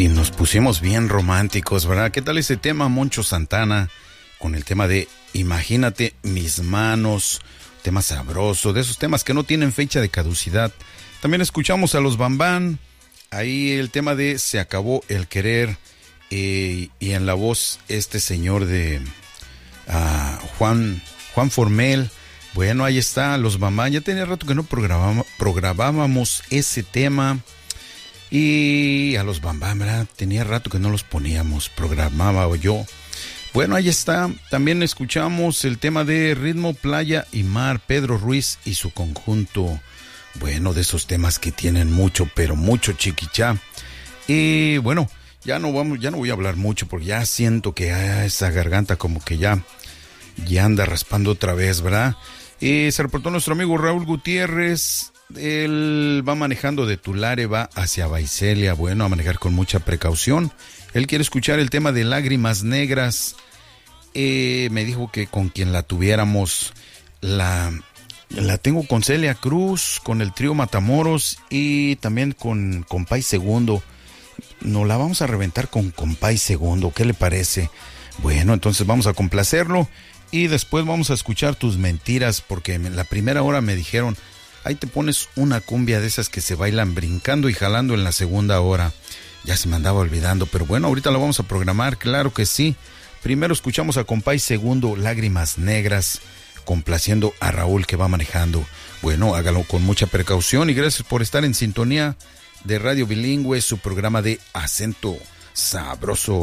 Y nos pusimos bien románticos, ¿verdad? ¿Qué tal ese tema, Moncho Santana? Con el tema de Imagínate mis manos, tema sabroso, de esos temas que no tienen fecha de caducidad. También escuchamos a los Bambán, ahí el tema de Se acabó el querer, y en la voz este señor de Juan Formel. Bueno, ahí está, los Bambán. Ya tenía rato que no programábamos ese tema. Y a los Bambán, ¿verdad? Tenía rato que no los poníamos, programaba yo. Bueno, ahí está. También escuchamos el tema de Ritmo, Playa y Mar, Pedro Ruiz y su conjunto. Bueno, de esos temas que tienen mucho, pero mucho chiquichá. Y bueno, ya no voy a hablar mucho porque ya siento que esa garganta como que ya anda raspando otra vez, ¿verdad? Se reportó nuestro amigo Raúl Gutiérrez. Él va manejando de Tulare, va hacia Baicelia. Bueno, a manejar con mucha precaución. Él quiere escuchar el tema de Lágrimas Negras. Me dijo que con quien la tuviéramos, la tengo con Celia Cruz, con el trío Matamoros y también con Compay Segundo. Nos la vamos a reventar con Compay Segundo, ¿qué le parece? Bueno, entonces vamos a complacerlo y después vamos a escuchar tus mentiras, porque en la primera hora me dijeron, ahí te pones una cumbia de esas que se bailan brincando y jalando en la segunda hora. Ya se me andaba olvidando, pero bueno, ahorita lo vamos a programar, claro que sí. Primero escuchamos a Compay Segundo, Lágrimas Negras, complaciendo a Raúl que va manejando. Bueno, hágalo con mucha precaución y gracias por estar en sintonía de Radio Bilingüe, su programa de acento sabroso.